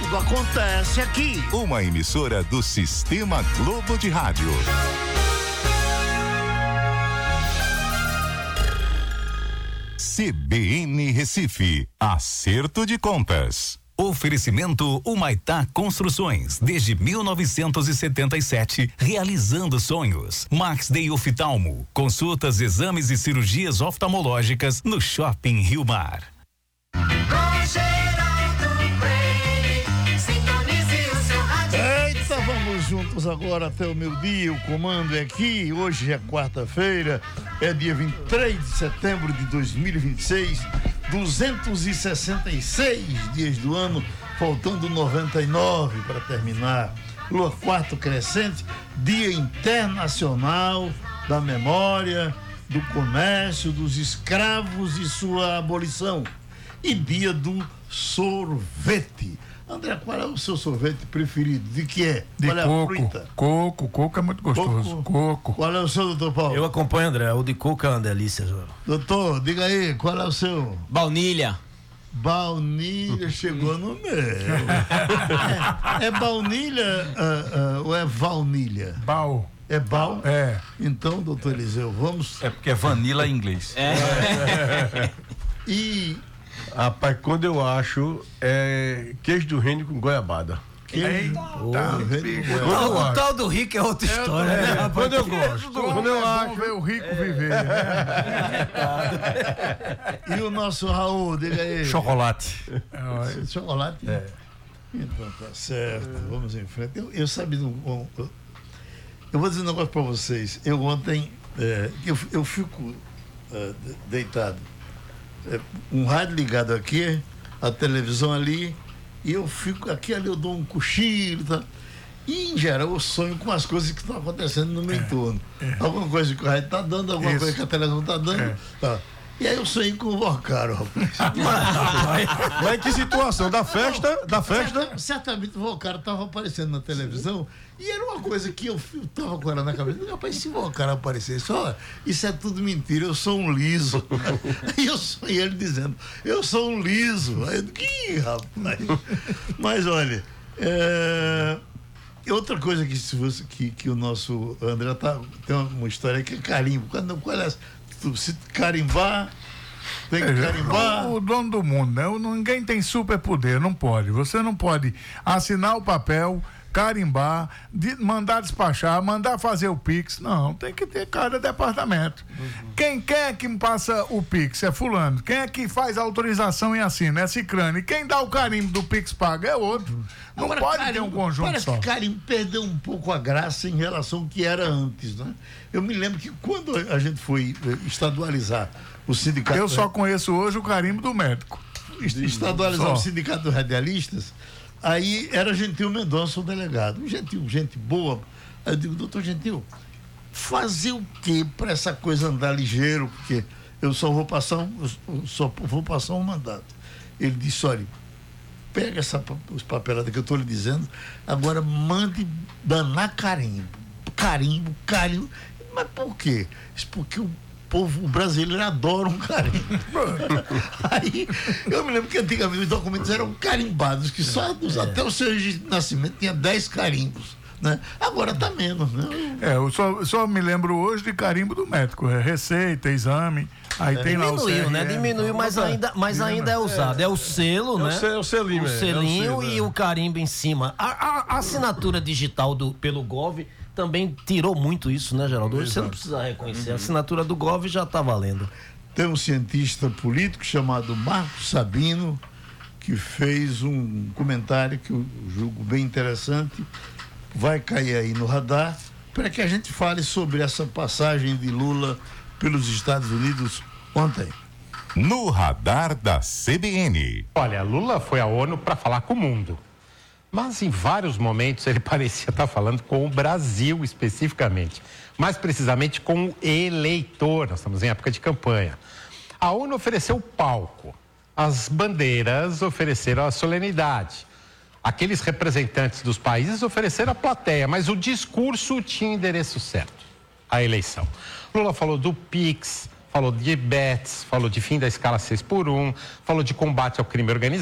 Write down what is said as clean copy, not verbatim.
Tudo acontece aqui. Uma emissora do Sistema Globo de Rádio. CBN Recife, acerto de contas. Oferecimento Humaitá Construções, desde 1977, realizando sonhos. Max Day Oftalmo, consultas, exames e cirurgias oftalmológicas no Shopping Rio Mar. Eita, vamos juntos agora até o meio-dia. O comando é aqui. Hoje é quarta-feira, é dia 23 de setembro de 2026. 266 dias do ano, faltando 99 para terminar. Lua quarto crescente, Dia Internacional da Memória, do Comércio, dos Escravos e sua abolição. E dia do sorvete. André, qual é o seu sorvete preferido? De que é? De qual é coco. A fruta? Coco é muito gostoso. Coco. Qual é o seu, doutor Paulo? Eu acompanho, André. O de coco é uma delícia, João. Doutor, diga aí, qual é o seu? Baunilha. Baunilha chegou no meu. É baunilha ou é baunilha? Bal. É bal? É. Então, doutor Eliseu, vamos. É porque é vanilla em inglês. E Rapaz, quando eu acho queijo do reino com goiabada. O tal do rico é outra história, né, rapaz? Quando eu gosto. Quando eu acho. Ver o rico viver. E o nosso Raul, diga aí. Chocolate. Chocolate? É. Então tá certo, vamos em frente. Eu sabia, eu vou dizer um negócio pra vocês. Eu ontem, eu fico deitado, um rádio ligado aqui, a televisão ali, e eu fico aqui ali, eu dou um cochilo, tá? E em geral eu sonho com as coisas que estão acontecendo no meu entorno. Alguma coisa que o rádio tá dando, alguma coisa que a televisão tá dando. Tá. E aí eu sonhei com o Vocaro, rapaz. Mas em que situação? Da festa? Certamente o Vocaro estava aparecendo na televisão e era uma coisa que eu tava com ela na cabeça. Rapaz, se o Vocaro aparecesse, ó, isso é tudo mentira, eu sou um liso. E eu sonhei ele dizendo, eu sou um liso. Aí eu digo, ih, rapaz. Mas olha, outra coisa que o nosso André tem uma história que é carimbo. Qual é essa? Se carimbar, tem que carimbar. O dono do mundo, né? Ninguém tem superpoder, não pode. Você não pode assinar o papel, carimbar, mandar despachar, mandar fazer o Pix. Não, tem que ter cada departamento. Quem é que passa o Pix? É fulano. Quem é que faz a autorização e assina? É cicrano. E quem dá o carimbo do Pix paga é outro. Não agora, pode carimbo, ter um conjunto parece só. Que carimbo perdeu um pouco a graça em relação ao que era antes, né? Eu me lembro que quando a gente foi estadualizar o sindicato... Eu só conheço hoje o carimbo do médico. Estadualizar o sindicato dos radialistas, aí era Gentil Mendonça o delegado. Gente boa. Aí eu digo, doutor Gentil, fazer o quê para essa coisa andar ligeiro? Porque eu só vou passar um mandato. Ele disse, olha, pega os papeladas que eu estou lhe dizendo, agora mande danar carimbo. Mas por quê? Isso porque o brasileiro adora um carimbo. Aí, eu me lembro que antigamente os documentos eram carimbados, que só até o seu registro de nascimento tinha 10 carimbos, né? Agora tá menos, né? Eu só me lembro hoje de carimbo do médico, receita, exame. Aí tem lá o CRM, né? Diminuiu, mas ainda é usado. É o selo, né? O selinho. O selinho e o carimbo em cima. A assinatura digital pelo Gov também tirou muito isso, né, Geraldo? Hoje você não precisa reconhecer. A assinatura do Gov já tá valendo. Tem um cientista político chamado Marcos Sabino, que fez um comentário que eu julgo bem interessante. Vai cair aí no radar, para que a gente fale sobre essa passagem de Lula pelos Estados Unidos ontem. No radar da CBN. Olha, Lula foi à ONU para falar com o mundo. Mas em vários momentos ele parecia estar falando com o Brasil especificamente. Mais precisamente com o eleitor. Nós estamos em época de campanha. A ONU ofereceu o palco. As bandeiras ofereceram a solenidade. Aqueles representantes dos países ofereceram a plateia, mas o discurso tinha endereço certo. A eleição. Lula falou do PIX, falou de bets, falou de fim da escala 6x1, falou de combate ao crime organizado.